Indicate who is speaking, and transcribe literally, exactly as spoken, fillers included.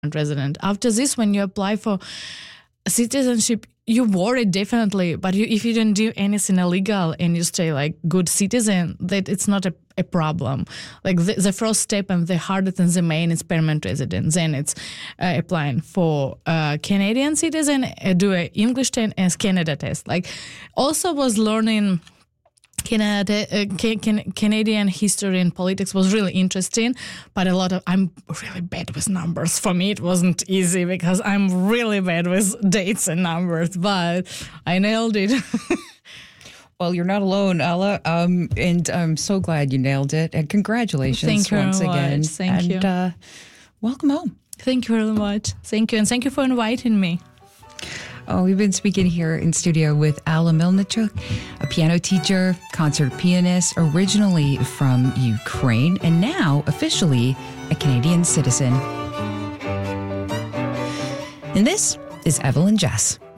Speaker 1: permanent resident. After this, when you apply for citizenship, you worry definitely, but you, if you don't do anything illegal and you stay like good citizen, that it's not a, a problem. Like the, the first step and the hardest and the main is permanent resident. Then it's uh, applying for uh, Canadian citizen, uh, do a English test and Canada test. Like also was learning Canada, uh, can, Canadian history and politics was really interesting, but a lot of, I'm really bad with numbers. For me, it wasn't easy because I'm really bad with dates and numbers, but I nailed it.
Speaker 2: Well, you're not alone, Alla, um, and I'm so glad you nailed it, and congratulations
Speaker 1: Thank you
Speaker 2: once
Speaker 1: very
Speaker 2: again.
Speaker 1: much. Thank
Speaker 2: and,
Speaker 1: you.
Speaker 2: Uh, welcome home.
Speaker 1: Thank you very much. Thank you, and thank you for inviting me.
Speaker 2: Oh, we've been speaking here in studio with Alla Melnichuk, a piano teacher, concert pianist, originally from Ukraine, and now officially a Canadian citizen. And this is Evelyn Jess.